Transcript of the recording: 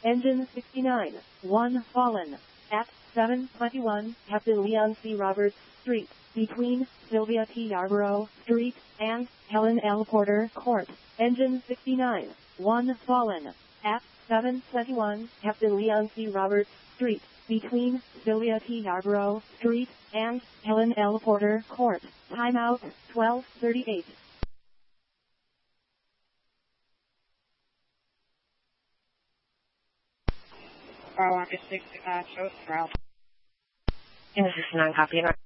Engine 69, 1 fallen. At 721 Captain Leon C. Roberts Street, between Sylvia T. Yarborough Street and Helen L. Porter Court. Engine 69, 1 fallen. At 721 Captain Leon C. Roberts Street, between Sylvia T. Yarborough Street and Helen L. Porter Court. Timeout 12:38. Bar 156, shows route. And this is non-copy.